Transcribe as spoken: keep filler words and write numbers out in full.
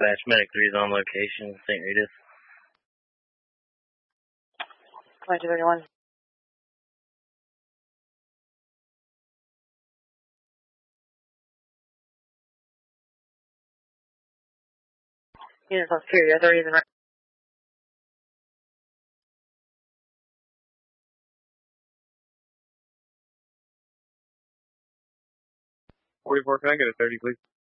Dispatch Medic three is on location, Saint Rita's. twenty-two thirty-one. Units on security, authorities and forty-four, can I get a thirty, please?